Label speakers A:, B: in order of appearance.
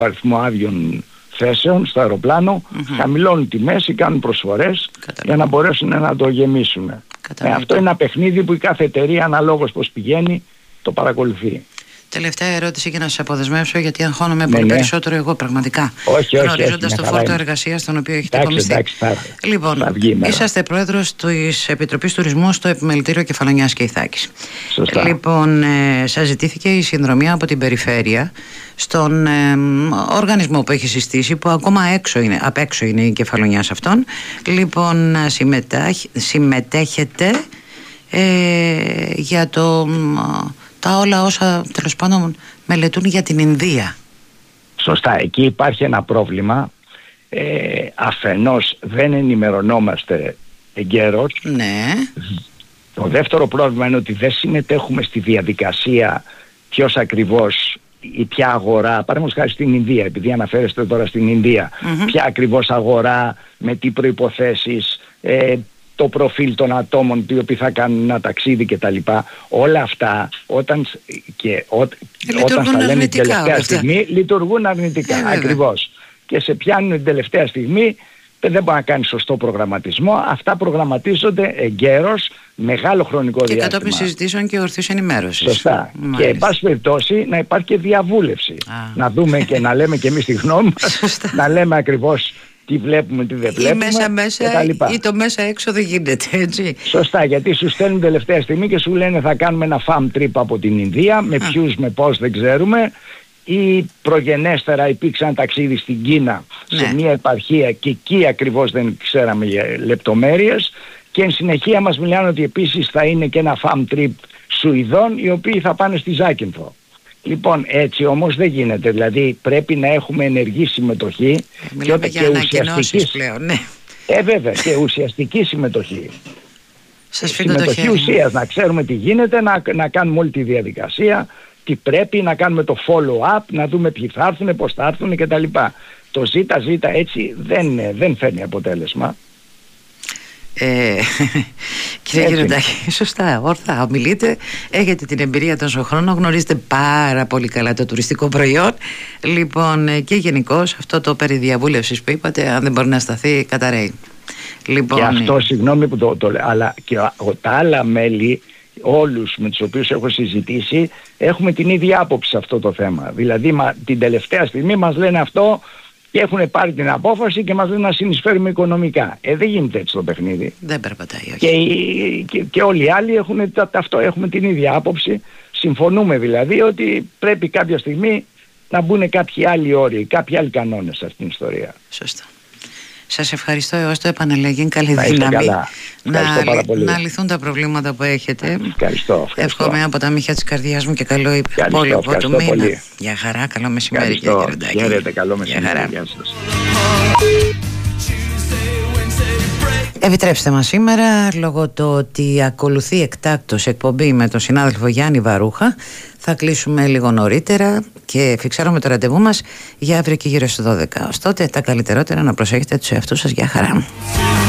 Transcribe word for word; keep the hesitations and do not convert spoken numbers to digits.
A: αριθμό άδειων θέσεων στο αεροπλάνο, mm-hmm. χαμηλώνουν τη μέση, κάνουν προσφορές για να μπορέσουν να το γεμίσουν. Ε, αυτό είναι ένα παιχνίδι που η κάθε εταιρεία αναλόγως πώς πηγαίνει το παρακολουθεί.
B: Τελευταία ερώτηση για να σας αποδεσμεύσω, γιατί αγχώνομαι πολύ
A: ναι, ναι.
B: περισσότερο εγώ πραγματικά.
A: Όχι, όχι.
B: Γνωρίζοντας το φόρτο εργασίας τον οποίο έχετε υπομειστεί. Λοιπόν,
A: θα
B: είσαστε πρόεδρος της Επιτροπής Τουρισμού στο Επιμελητήριο Κεφαλονιάς και Ιθάκης.
A: Σωστά.
B: Λοιπόν, ε, σας ζητήθηκε η συνδρομή από την Περιφέρεια στον ε, οργανισμό που έχει συστήσει, που ακόμα έξω είναι, απ' έξω είναι η Κεφαλονιά σε αυτόν. Λοιπόν, συμμετέχετε ε, για το... τα όλα όσα τέλος πάντων μελετούν για την Ινδία.
A: Σωστά, εκεί υπάρχει ένα πρόβλημα. Ε, αφενός δεν ενημερωνόμαστε εγκαίρως.
B: Ναι.
A: Το δεύτερο πρόβλημα είναι ότι δεν συμμετέχουμε στη διαδικασία ποιος ακριβώς ή ποια αγορά, παραδείγματος χάρη στην Ινδία, επειδή αναφέρεστε τώρα στην Ινδία, mm-hmm. ποια ακριβώς αγορά, με τι προϋποθέσεις, ε, το προφίλ των ατόμων οι οποίοι θα κάνουν ένα ταξίδι κτλ. Όλα αυτά όταν, και, ό, όταν θα λένε την τελευταία στιγμή λειτουργούν αρνητικά. Ε, ακριβώς. Και σε πιάνουν την τελευταία στιγμή, δεν μπορεί να κάνει σωστό προγραμματισμό. Αυτά προγραμματίζονται εγκαίρως, μεγάλο χρονικό
B: και
A: διάστημα.
B: Και κατόπιν συζητήσεων και ορθής ενημέρωσης.
A: Σωστά. Μάλιστα. Και εν πάση περιπτώσει να υπάρχει και διαβούλευση. Α. Να δούμε και να λέμε και εμείς τη γνώμη μας, να λέμε ακριβώς τι βλέπουμε, τι δεν βλέπουμε.
B: Ή μέσα μέσα ή το μέσα έξω δεν γίνεται, έτσι.
A: Σωστά, γιατί σου στέλνουν τελευταία στιγμή και σου λένε θα κάνουμε ένα farm trip από την Ινδία, με ποιους, με πώς δεν ξέρουμε. Ή προγενέστερα υπήρξαν ταξίδι στην Κίνα, ναι. σε μια επαρχία και εκεί ακριβώς δεν ξέραμε λεπτομέρειες. Και εν συνεχεία μας μιλάνε ότι επίσης θα είναι και ένα farm trip Σουηδών οι οποίοι θα πάνε στη Ζάκυνθο. Λοιπόν, έτσι όμως δεν γίνεται. Δηλαδή πρέπει να έχουμε ενεργή συμμετοχή.
B: Μιλάμε και, για ανακοινώσεις πλέον, ναι.
A: Ε, βέβαια, και ουσιαστική συμμετοχή.
B: Σας φύγω
A: συμμετοχή ουσίας, να ξέρουμε τι γίνεται, να, να κάνουμε όλη τη διαδικασία, τι πρέπει, να κάνουμε το follow-up, να δούμε ποιοι θα έρθουν, πώς θα έρθουν κτλ. Το ζήτα ζήτα έτσι δεν, δεν φέρνει αποτέλεσμα.
B: Ε, κύριε Γεροντάκη, σωστά, όρθα ομιλείτε, έχετε την εμπειρία τόσο χρόνο, γνωρίζετε πάρα πολύ καλά το τουριστικό προϊόν. Λοιπόν, και γενικώς αυτό το περί διαβούλευσης που είπατε, αν δεν μπορεί να σταθεί, καταραίει. Λοιπόν,
A: και αυτό, συγγνώμη που το, το αλλά και τα άλλα μέλη, όλους με τους οποίους έχω συζητήσει, έχουμε την ίδια άποψη σε αυτό το θέμα. Δηλαδή μα, την τελευταία στιγμή μας λένε αυτό και έχουν πάρει την απόφαση και μας λένε να συνεισφέρουμε οικονομικά. Ε, δεν γίνεται έτσι το παιχνίδι.
B: Δεν περπατάει, όχι.
A: Και, και, και όλοι οι άλλοι έχουν, αυτό, έχουμε την ίδια άποψη. Συμφωνούμε δηλαδή ότι πρέπει κάποια στιγμή να μπουν κάποιοι άλλοι όροι, κάποιοι άλλοι κανόνες σε αυτήν την ιστορία.
B: Σωστά. Σας ευχαριστώ έως το επανελέγγυν. Καλή δύναμη να, να λυθούν τα προβλήματα που έχετε.
A: Ευχαριστώ, ευχαριστώ.
B: Εύχομαι από τα μύχια της καρδιάς μου και καλό υπόλοιπο του μήνα. Γεια χαρά, καλό μεσημέρι κύριε Γεροντάκη.
A: Χαίρετε, καλό μεσημέρι. Γεια σας.
B: Επιτρέψτε μας σήμερα, λόγω του ότι ακολουθεί εκτάκτως εκπομπή με τον συνάδελφο Γιάννη Βαρούχα, θα κλείσουμε λίγο νωρίτερα και φιξάρουμε το ραντεβού μας για αύριο και γύρω στις δώδεκα. Ως τότε τα καλύτερότερα να προσέχετε τους εαυτούς σας. Γεια χαρά.